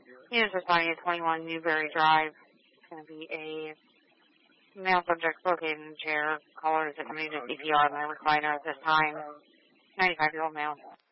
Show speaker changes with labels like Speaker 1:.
Speaker 1: Units responding to 21 Newberry Drive. It's going to be a male subject located in the chair. Caller is attempting to CPR on the recliner at this time. 95-year-old male.